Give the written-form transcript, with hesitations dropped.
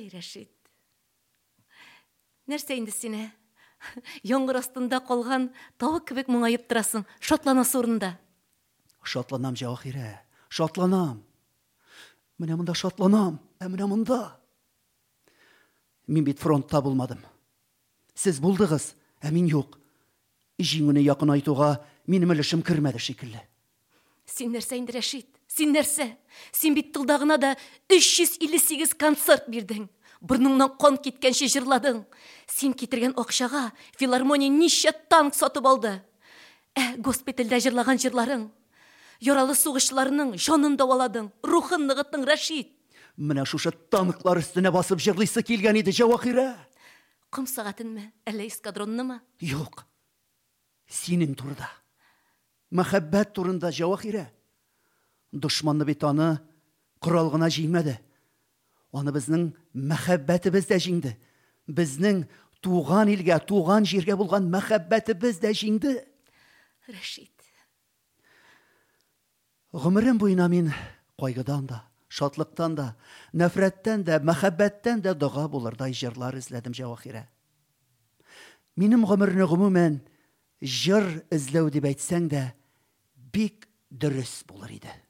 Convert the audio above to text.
Ай, Рәшит. Нәрсә инде сине? Яңгыр астында калган тавык кебек моңаеп торасың, шатланасы урында. Шатланам, Җавахирә, шатланам. Менә монда шатланам, менә монда. Мин бит фронтта булмадым. Сез булдыгыз, мин юк. Җиңүне якын айтуга минем өлешем кермәде шикелле. Син нәрсә инде, Рәшит? Син нәрсә? Син бит тылдагына да 358 концерт бирдең. Бурныңнан кан киткәнче җырладың. Син китергән акчага филармония ничә танк сатып алды. Госпитальдә җырлаган җырларың. Яралы сугышларның җанын даваладың, рухын ныгыттың, Рәшит. Менә шушы танклар өстенә басып җырлыйсы килгән иде, Җавахирә. Кым сәгатенме, әллә эскадроннымы? Юк. Синең турыда. Мәхәббәт турында, Җавахирә. Дошманны бит аны корал гына җиңмәде. Аны безнең мәхәббәтебез дә җиңде. Безнең туган илгә, туган җиргә булган мәхәббәтебез дә җиңде. Рәшит. Гомерем буена мин кайгыдан да, шатлыктан да, нәфрәттән дә, мәхәббәттән дә дога булырдай җырлар эзләдем, Җавахирә. Минем гомерне гомумән җыр эзләү дип әйтсәң дә, бик дөрес булыр иде.